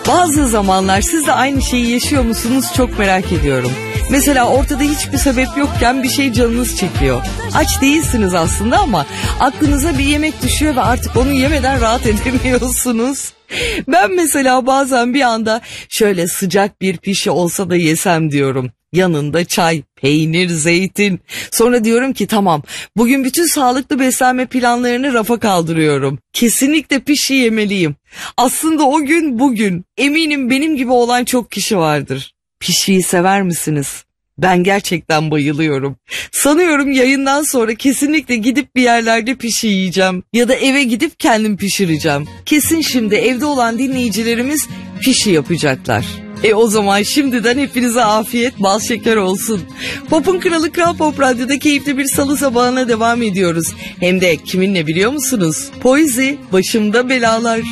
Bazı zamanlar siz de aynı şeyi yaşıyor musunuz çok merak ediyorum. Mesela ortada hiçbir sebep yokken bir şey canınız çekiyor. Aç değilsiniz aslında ama aklınıza bir yemek düşüyor ve artık onu yemeden rahat edemiyorsunuz. Ben mesela bazen bir anda şöyle sıcak bir pişi olsa da yesem diyorum. Yanında çay, peynir, zeytin. Sonra diyorum ki tamam, bugün bütün sağlıklı beslenme planlarını rafa kaldırıyorum. Kesinlikle pişi yemeliyim. Aslında o gün bugün. Eminim benim gibi olan çok kişi vardır. Pişiyi sever misiniz? Ben gerçekten bayılıyorum. Sanıyorum yayından sonra kesinlikle gidip bir yerlerde pişi yiyeceğim. Ya da eve gidip kendim pişireceğim. Kesin şimdi evde olan dinleyicilerimiz pişi yapacaklar. O zaman şimdiden hepinize afiyet, bal şeker olsun. Pop'un kralı Kral Pop Radyo'da keyifli bir salı sabahına devam ediyoruz. Hem de kiminle biliyor musunuz? Poizi, başımda belalar.